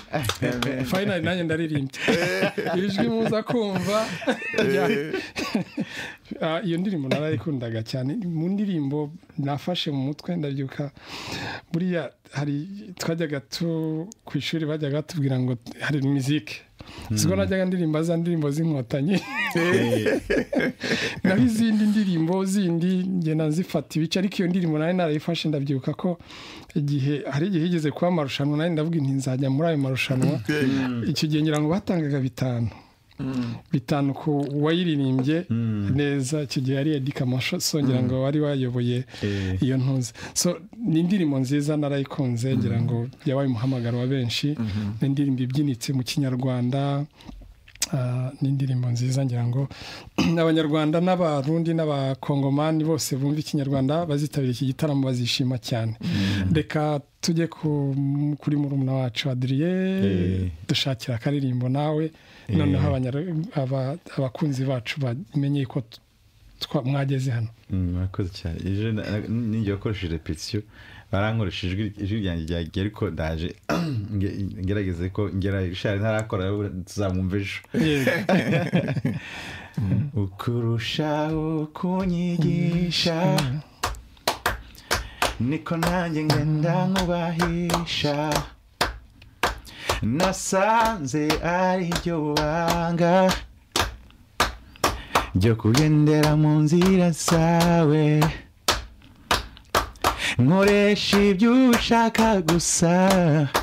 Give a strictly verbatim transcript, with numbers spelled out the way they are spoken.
finally nanjye ndaririmbye ijwi muza kumva iyo ndirimbo narayikundaga cyane mu ndirimbo nafashe mu mutwe ndabyuka buriya hari twajyaga tu ku ishuri bajyaga tubwira ngo hari music siko najyaga ndirimba za ndirimbo z'inkotanyi naho izindi ndirimbo zindi nge nazifata ibice ariko iyo ndirimbo nayo narayifashe ndabyuka ko igihe hari igihe higeze kuba amarushanwa nayo ndavuga inti nzajya muri ayo marushanwa icyo gihe ngira ngo batangaga bitanu bitanu ku wayiririmbye neza icyo gihe yari Eddy Kamasho songera ngo wari wayoboye iyo ntuze so ni indirimbo nziza narayikunze ngira ngo yabaye umuhamagaro wa benshi n'indirimbo ibyinitse mu kinyarwanda n'indirimbo nziza ngira ngo n'abanyarwanda n'abarundi n'abakongomani bose bumva ikinyarwanda bazitabira iki gitaramo bazishima cyane reka tujye kuri murumuna wacu Adrien dushakira akaririmbo nawe noneho abakunzi bacu bamenye ko mwageze hano mwakoze cyane ejo ninjye wakoresheje repetition barankoresheje ijwi ryanjye ryagiye ariko ndaje ngerageze ko ngera ishari ntarakora tuzamwumva ejo ukurushaho kunyigisha niko nanjye ngenda nkubahisha nasanze ari ryo banga ryo kugendera mu nzira zawe nkoresha ibyo ushaka gusa